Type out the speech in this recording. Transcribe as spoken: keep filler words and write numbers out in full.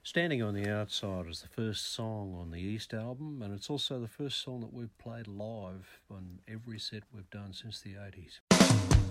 Standing on the Outside is the first song on the East album, and it's also the first song that we've played live on every set we've done since the eighties.